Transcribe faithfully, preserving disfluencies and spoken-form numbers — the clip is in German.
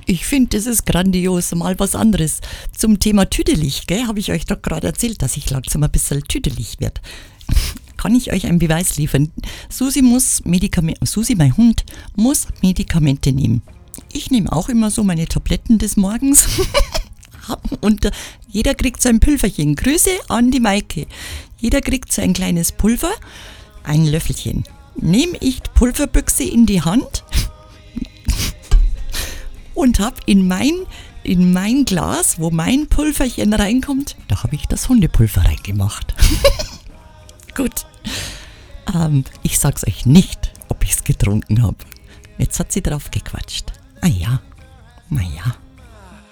Ich finde, das ist grandios, mal was anderes. Zum Thema tüdelig, gell, habe ich euch doch gerade erzählt, dass ich langsam ein bisschen tüdelig werde. Kann ich euch einen Beweis liefern? Susi muss Medikamente, Susi, mein Hund, muss Medikamente nehmen. Ich nehme auch immer so meine Tabletten des Morgens. Und äh, jeder kriegt so ein Pülverchen. Grüße an die Maike. Jeder kriegt so ein kleines Pulver, ein Löffelchen. Nehme ich die Pulverbüchse in die Hand und habe in mein, in mein Glas, wo mein Pulverchen reinkommt, da habe ich das Hundepulver reingemacht. Gut. Ähm, ich sag's euch nicht, ob ich's getrunken habe. Jetzt hat sie drauf gequatscht. Ah ja, na ja.